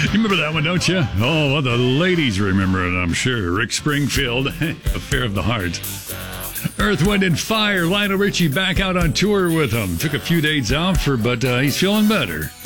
You remember that one, don't you? Oh, well, the ladies remember it, I'm sure. Rick Springfield, Affair of the Heart. Earth, Wind, and Fire. Lionel Richie back out on tour with them. Took a few days off, but he's feeling better.